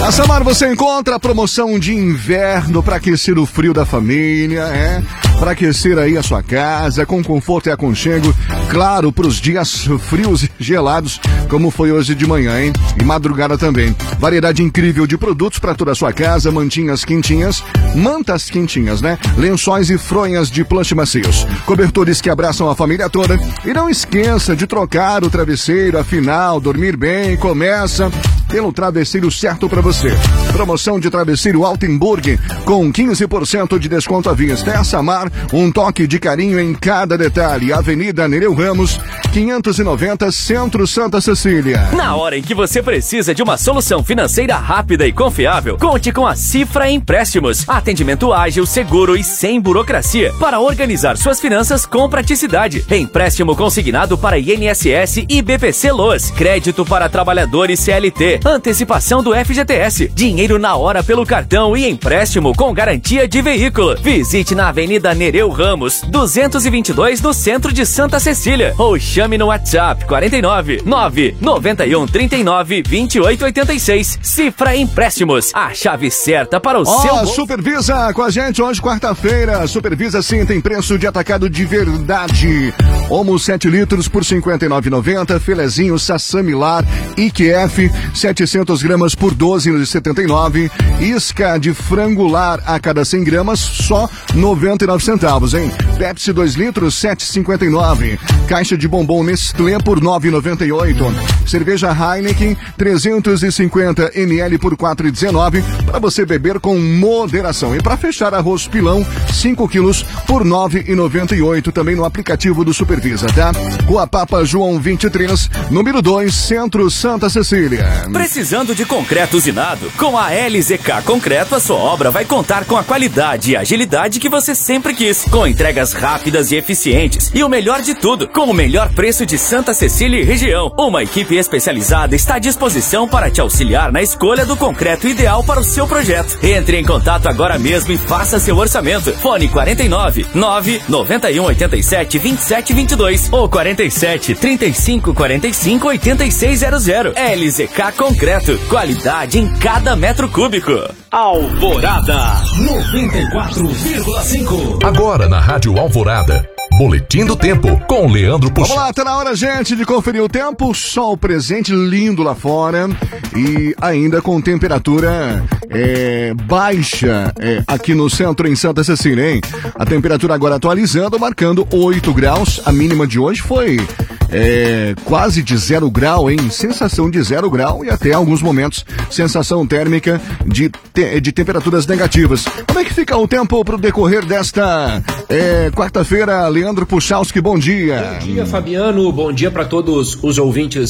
Na Samar você encontra a promoção de inverno para aquecer o frio da família, para aquecer aí a sua casa com conforto e aconchego, claro, para os dias frios e gelados, como foi hoje de manhã, hein? E madrugada também. Variedade incrível de produtos para toda a sua casa, mantas quentinhas, né? Lençóis e fronhas de plush macios, cobertores que abraçam a família toda. E não esqueça de trocar o travesseiro, afinal, dormir bem começa pelo travesseiro certo para você. Promoção de travesseiro Altenburg com 15% de desconto à vista. É a Samar, um toque de carinho em cada detalhe. Avenida Nereu Ramos, 590, Centro Santa Cecília. Na hora em que você precisa de uma solução financeira rápida e confiável, conte com a Cifra Empréstimos. Atendimento ágil, seguro e sem burocracia para organizar suas finanças com praticidade. Empréstimo consignado para INSS e BPC Loas. Crédito para trabalhadores CLT. Antecipação do FGTS. Dinheiro na hora pelo cartão e empréstimo com garantia de veículo. Visite na Avenida Nereu Ramos, 222, no centro de Santa Cecília. Ou chame no WhatsApp 49 991 39 28 86. Cifra Empréstimos, a chave certa para o seu... Supervisa com a gente hoje, quarta-feira. Supervisa sim, tem preço de atacado de verdade. Omo 7 litros por R$ 59,90. Filezinho Sassamilar IQF 700 gramas por R$ 12,79. Isca de frangular a cada 100 gramas, só 99 centavos, hein? Pepsi 2 litros, 7,59. Caixa de bombom Nestlé por 9,98. Cerveja Heineken 350 ml por 4,19 para você beber com moderação. E para fechar, arroz pilão 5 quilos por 9,98 também no aplicativo do Supervisa, tá? Rua Papa João 23, número 2, Centro Santa Cecília. Precisando de concreto usinado? Com a LZK Concreto, a sua obra vai contar com a qualidade e agilidade que você sempre quis, com entregas rápidas e eficientes e o melhor de tudo, com o melhor preço de Santa Cecília e região. Uma equipe especializada está à disposição para te auxiliar na escolha do concreto ideal para o seu projeto. Entre em contato agora mesmo e faça seu orçamento. Fone 49 991 87 27 22 ou 47 35 45 8600. LZK Concreto, qualidade em cada metro cúbico. Alvorada 94,5. Agora na Rádio Alvorada, Boletim do Tempo, com Leandro Puxão. Vamos lá, tá na hora, gente, de conferir o tempo. Sol presente, lindo lá fora. E ainda com temperatura baixa aqui no centro, em Santa Cecília, hein? A temperatura agora atualizando, marcando 8 graus. A mínima de hoje foi quase de 0 grau, hein? Sensação de 0 grau e até alguns momentos sensação térmica de temperaturas negativas. Como é que fica o tempo pro decorrer desta quarta-feira, Leandro Puchalski? Bom dia. Bom dia, Fabiano. Bom dia para todos os ouvintes